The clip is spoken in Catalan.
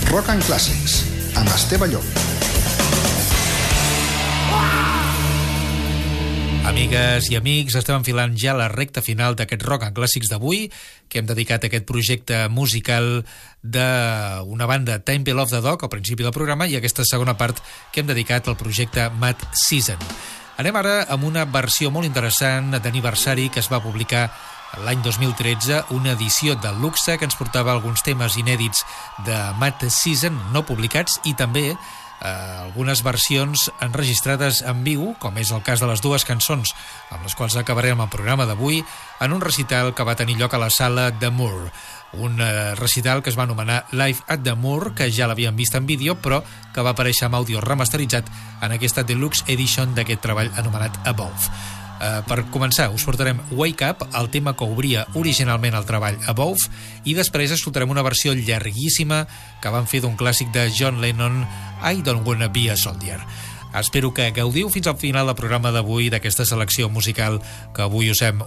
Rock and Classics, amb Esteve Llop. Amigues i amics, estem enfilant ja la recta final d'aquest Rock and Classics d'avui, que hem dedicat a aquest projecte musical d'una banda Temple of the Dog al principi del programa i aquesta segona part que hem dedicat al projecte Mad Season. Anem ara amb una versió molt interessant d'aniversari que es va publicar l'any 2013, una edició de luxe que ens portava alguns temes inèdits de Mad Season no publicats i també algunes versions enregistrades en viu, com és el cas de les dues cançons amb les quals acabarem el programa d'avui, en un recital que va tenir lloc a la sala de Moore. Un recital que es va anomenar Live at the Moore, que ja l'havíem vist en vídeo, però que va aparèixer amb àudio remasteritzat en aquesta deluxe edition d'aquest treball anomenat Above. Per començar, us portarem Wake Up, el tema que obria originalment el treball Above, i després escoltarem una versió llarguíssima que van fer d'un clàssic de John Lennon, I Don't Wanna Be a Soldier. Espero que gaudiu fins al final del programa d'avui d'aquesta selecció musical que avui us hem